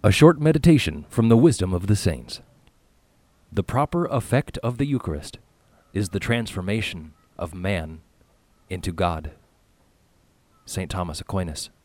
A short meditation from the wisdom of the saints. The proper effect of the Eucharist is the transformation of man into God. St. Thomas Aquinas.